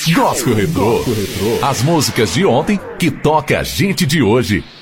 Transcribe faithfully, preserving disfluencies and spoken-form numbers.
Gospel Retrô. As músicas de ontem que toca a gente de hoje.